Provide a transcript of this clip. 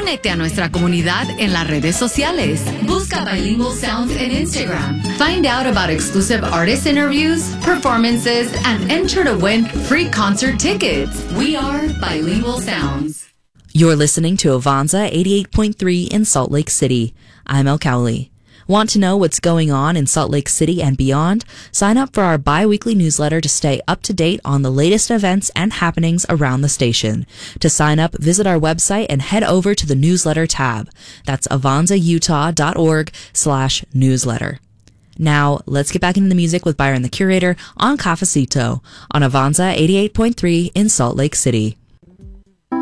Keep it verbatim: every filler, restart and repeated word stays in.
Únete a nuestra comunidad en las redes sociales. Busca Bilingual Sounds en Instagram. Find out about exclusive artist interviews, performances, and enter to win free concert tickets. We are Bilingual Sounds. You're listening to Avanza eighty-eight point three in Salt Lake City. I'm El Cowley. Want to know what's going on in Salt Lake City and beyond? Sign up for our bi-weekly newsletter to stay up to date on the latest events and happenings around the station. To sign up, visit our website and head over to the newsletter tab. That's avanzautah.org slash newsletter. Now, let's get back into the music with Byron the Curator on Cafecito on Avanza eighty-eight point three in Salt Lake City.